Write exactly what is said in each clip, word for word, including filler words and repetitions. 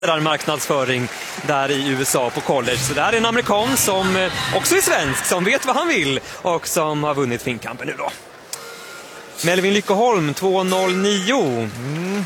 marknadsföring där i U S A på college. Så det här är en amerikan som också är svensk, som vet vad han vill och som har vunnit finkampen nu då. Melvin Lyckeholm två noll nio. Mm.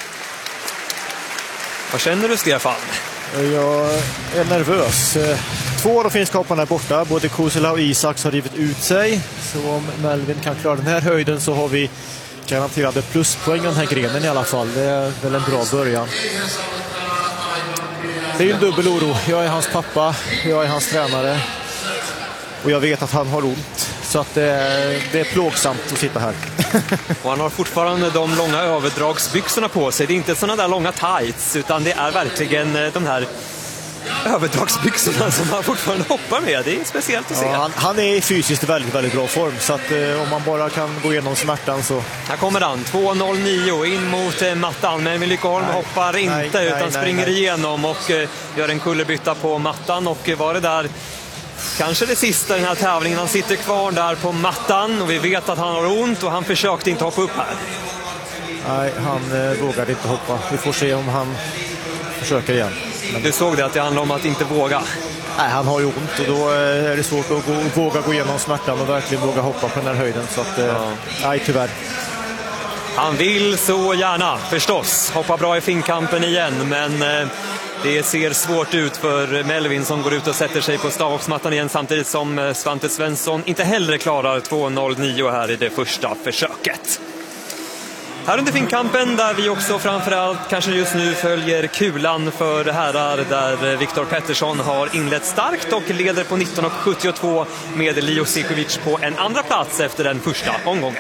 Vad känner du, Stefan? Jag är nervös. Två av de finska hopparna är borta. Både Kusela och Isaks har rivit ut sig. Så om Melvin kan klara den här höjden så har vi garanterade pluspoäng i den här grenen i alla fall. Det är väl en bra början. Det är ju en dubbel oro. Jag är hans pappa, jag är hans tränare. Och jag vet att han har ont. Så att det är, det är plågsamt att sitta här. Och han har fortfarande de långa överdragsbyxorna på sig. Det är inte sådana där långa tights, utan det är verkligen de här överdragsbyxorna som han fortfarande hoppar med. Det är speciellt att se. Ja, han, han är fysiskt i väldigt, väldigt bra form. Så att eh, om man bara kan gå igenom smärtan så... Här kommer han, två noll nio in mot eh, mattan. Men Lyckeholm hoppar inte nej, utan nej, springer nej. igenom och eh, gör en kullerbytta på mattan. Och eh, var det där kanske det sista i den här tävlingen. Han sitter kvar där på mattan och vi vet att han har ont och han försökte inte hoppa upp här. Nej, han eh, vågade inte hoppa. Vi får se om han försöker igen. Men... Du såg det att det handlar om att inte våga. Nej, han har ju ont och då är det svårt att gå, våga gå igenom smärtan och verkligen våga hoppa på den här höjden. Så att, ja. Nej, tyvärr. Han vill så gärna, förstås, hoppa bra i finkampen igen, men eh, det ser svårt ut för Melvin som går ut och sätter sig på stavhoppsmattan igen samtidigt som eh, Svante Svensson inte heller klarar två noll nio här i det första försöket. Här under finkampen där vi också framförallt kanske just nu följer kulan för herrar där Viktor Pettersson har inlett starkt och leder på nitton sjuttiotvå med Leo Sikovic på en andra plats efter den första omgången.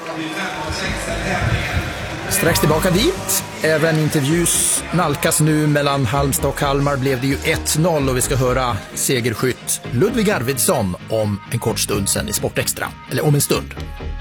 Strax tillbaka dit. Även intervjus nalkas nu mellan Halmstad och Kalmar. Blev det ju ett noll och vi ska höra segerskytt Ludvig Arvidsson om en kort stund sen i Sportextra. Eller om en stund.